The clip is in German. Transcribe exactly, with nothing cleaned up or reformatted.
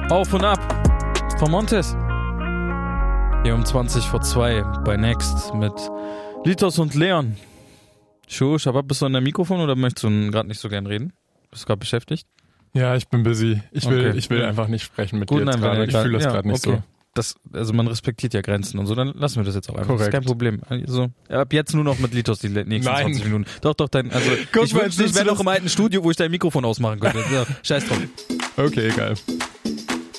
Auf und ab von Montes. Hier um zwanzig vor zwei bei Next mit Litos und Leon. Schuh, Shabab, bist du an deinem Mikrofon oder möchtest du gerade nicht so gern reden? Bist du gerade beschäftigt? Ja, ich bin busy. Ich will, Okay. ich will einfach nicht sprechen mit Gut, dir jetzt nein, wenn gerade. ihr Ich grad- fühle das ja, gerade nicht okay. so. Das, also man respektiert ja Grenzen und so, dann lassen wir das jetzt auch einfach. Das ist Korrekt. kein Problem. Also, ab jetzt nur noch mit Litos die nächsten Nein. zwanzig Minuten. Doch, doch, dein, also Guck ich mal, wünschte, ich jetzt wäre du noch im alten Studio, wo ich dein Mikrofon ausmachen könnte. Ja, scheiß drauf. Okay, egal.